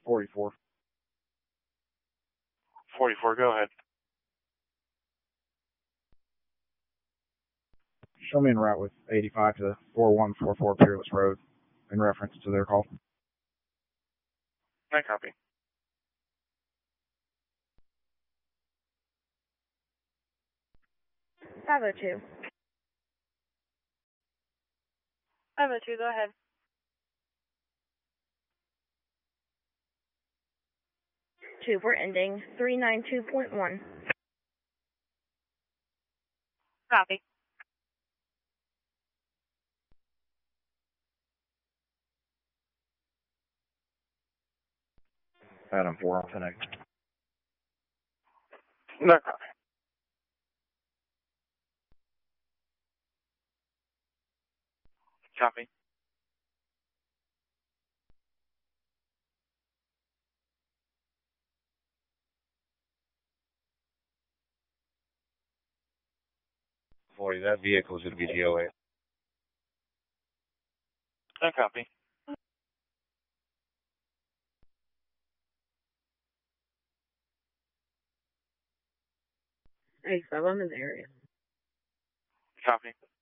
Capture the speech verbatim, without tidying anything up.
forty-four. forty-four, go ahead. Show me en route with eighty-five to four one four four Peerless Road in reference to their call. I copy. five oh two. five oh two, go ahead. Two, we're ending three nine two point one. Copy. Adam four, I'll connect. No copy. Copy. forty, that vehicle is going to be G O A. No copy. eighty-five, I'm in the area. Copy.